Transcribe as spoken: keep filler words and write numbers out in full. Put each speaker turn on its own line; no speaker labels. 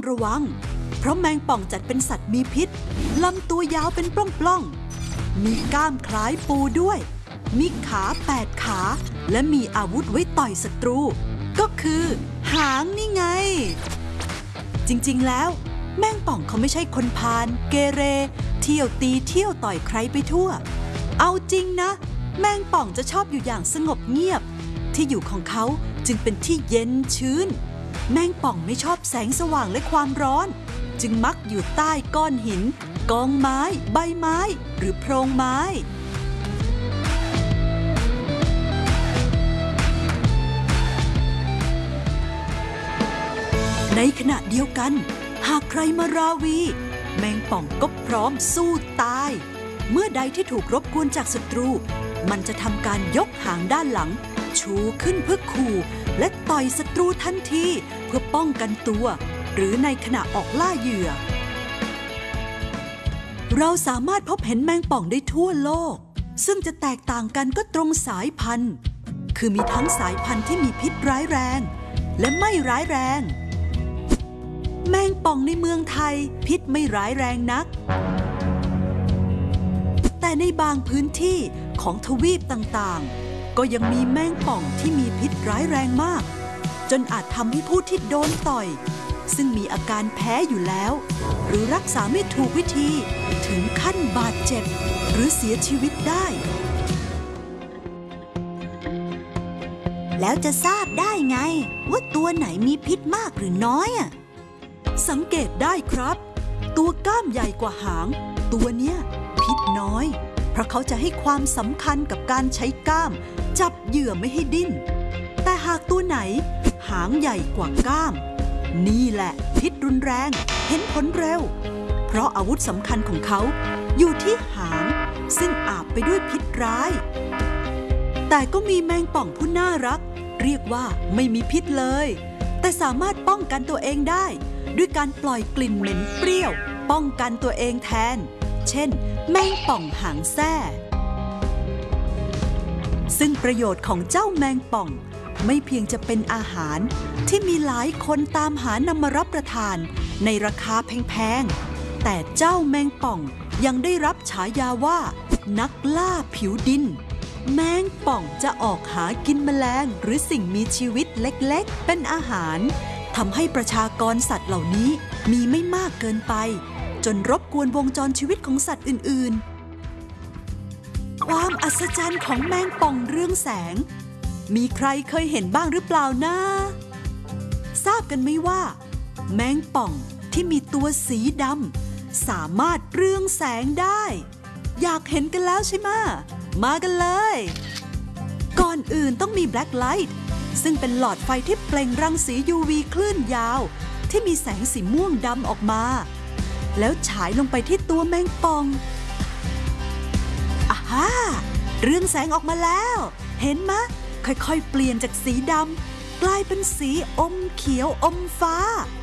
ระวังเพราะแมงป่องจัดเป็นสัตว์มีพิษลำตัวยาวเป็นปล้องๆมีก้ามคล้ายปูด้วยมีขาแปดขาและมีอาวุธไว้ต่อยศัตรูก็คือหางนี่ไงจริงๆแล้วแมงป่องเขาไม่ใช่คนพาลเกเรเที่ยวตีเที่ยวต่อยใครไปทั่วเอาจริงนะแมงป่องจะชอบอยู่อย่างสงบเงียบที่อยู่ของเขาจึงเป็นที่เย็นชื้นแมงป่องไม่ชอบแสงสว่างและความร้อนจึงมักอยู่ใต้ก้อนหินกองไม้ใบไม้หรือโพรงไม้ในขณะเดียวกันหากใครมาราวีแมงป่องก็พร้อมสู้ตายเมื่อใดที่ถูกรบกวนจากศัตรูมันจะทำการยกหางด้านหลังชูขึ้นเพื่อขู่และต่อยศัตรูทันทีเพื่อป้องกันตัวหรือในขณะออกล่าเหยื่อเราสามารถพบเห็นแมงป่องได้ทั่วโลกซึ่งจะแตกต่างกันก็ตรงสายพันธุ์คือมีทั้งสายพันธุ์ที่มีพิษร้ายแรงและไม่ร้ายแรงแมงป่องในเมืองไทยพิษไม่ร้ายแรงนักแต่ในบางพื้นที่ของทวีปต่างๆก็ยังมีแมงป่องที่มีพิษร้ายแรงมากจนอาจทำให้ผู้ที่โดนต่อยซึ่งมีอาการแพ้อยู่แล้วหรือรักษาไม่ถูกวิธีถึงขั้นบาดเจ็บหรือเสียชีวิตได้แล้วจะทราบได้ไงว่าตัวไหนมีพิษมากหรือน้อยอ่ะสังเกตได้ครับตัวก้ามใหญ่กว่าหางตัวเนี้ยพิษน้อยเพราะเขาจะให้ความสำคัญกับการใช้ก้ามจับเหยื่อไม่ให้ดิ้นแต่หากตัวไหนหางใหญ่กว่าก้ามนี่แหละพิษรุนแรงเห็นผลเร็วเพราะอาวุธสำคัญของเขาอยู่ที่หางซึ่งอาบไปด้วยพิษร้ายแต่ก็มีแมงป่องผู้น่ารักเรียกว่าไม่มีพิษเลยแต่สามารถป้องกันตัวเองได้ด้วยการปล่อยกลิ่นเหม็นเปรี้ยวป้องกันตัวเองแทนเช่นแมงป่องหางแส้ซึ่งประโยชน์ของเจ้าแมงป่องไม่เพียงจะเป็นอาหารที่มีหลายคนตามหานำมารับประทานในราคาแพงๆแต่เจ้าแมงป่องยังได้รับฉายาว่านักล่าผิวดินแมงป่องจะออกหากินแมลงหรือสิ่งมีชีวิตเล็กๆเป็นอาหารทำให้ประชากรสัตว์เหล่านี้มีไม่มากเกินไปจนรบกวนวงจรชีวิตของสัตว์อื่นๆความอัศจรรย์ของแมงป่องเรืองแสงมีใครเคยเห็นบ้างหรือเปล่านะทราบกันไหมว่าแมงป่องที่มีตัวสีดำสามารถเรืองแสงได้อยากเห็นกันแล้วใช่ไหมมากันเลยก่อนอื่นต้องมีแบล็คไลท์ซึ่งเป็นหลอดไฟที่เปล่งรังสี ยู วี คลื่นยาวที่มีแสงสีม่วงดำออกมาแล้วฉายลงไปที่ตัวแมงป่องอ่าฮ่าเรืองแสงออกมาแล้วเห็นไหมค่อยๆเปลี่ยนจากสีดำกลายเป็นสีอมเขียวอมฟ้า